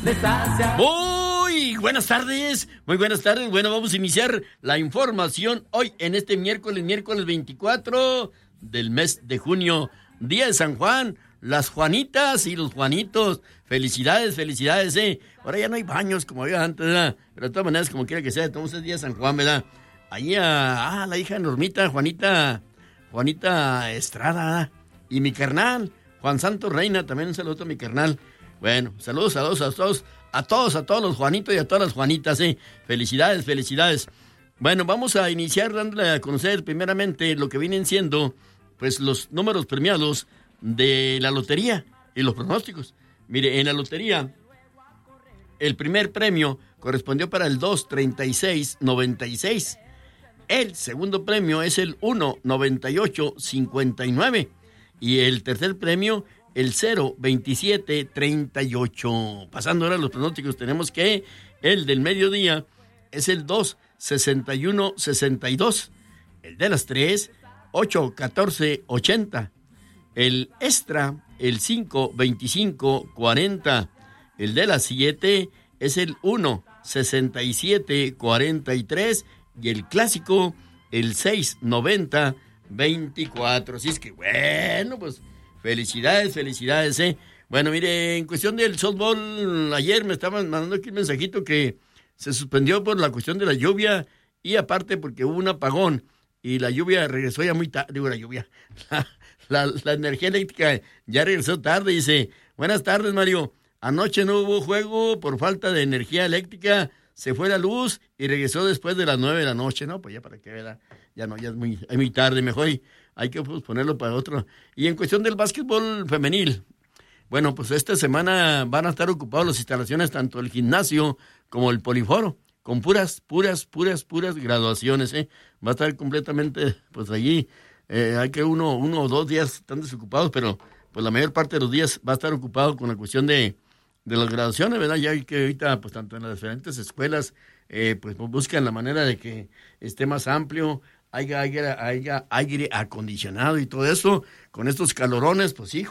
Muy buenas tardes, muy buenas tardes. Bueno, vamos a iniciar la información hoy en este miércoles 24 del mes de junio, día de San Juan. Las Juanitas y los Juanitos, felicidades, Ahora ya no hay baños como había antes, ¿verdad? Pero de todas maneras, como quiera que sea, todos es día de San Juan, ¿verdad? Ahí la hija Normita, Juanita Estrada, ¿verdad? Y mi carnal, Juan Santos Reina, también un saludo a mi carnal. Bueno, saludos a todos los Juanitos y a todas las Juanitas, felicidades. Bueno, vamos a iniciar dándole a conocer primeramente lo que vienen siendo, pues, los números premiados de la lotería y los pronósticos. Mire, en la lotería, el primer premio correspondió para el 23696. El segundo premio es el 19859. Y el tercer premio, el 02738. Pasando ahora a los pronósticos, tenemos que el del mediodía es el 26162. El de las 3, 81480. El extra, el 52540. El de las 7 es el 16743. Y el clásico, el 69024. Así es que, bueno, pues, felicidades. Bueno, mire, en cuestión del softball, ayer me estaban mandando aquí un mensajito que se suspendió por la cuestión de la lluvia y aparte porque hubo un apagón y la lluvia regresó ya muy tarde. Digo, la lluvia, la energía eléctrica ya regresó tarde. Dice, buenas tardes, Mario. Anoche no hubo juego por falta de energía eléctrica. Se fue la luz y regresó después de las 9 de la noche, ¿no? Pues ya para qué, ¿verdad? Ya es muy tarde, mejor hay que ponerlo para otro. Y en cuestión del básquetbol femenil, bueno, pues esta semana van a estar ocupados las instalaciones, tanto el gimnasio como el poliforo, con puras graduaciones, Va a estar completamente, pues allí, hay que uno o 2 días están desocupados, pero pues la mayor parte de los días va a estar ocupado con la cuestión de las graduaciones, ¿verdad? Ya hay que ahorita, pues tanto en las diferentes escuelas, pues buscan la manera de que esté más amplio, haya aire acondicionado y todo eso, con estos calorones, pues sí,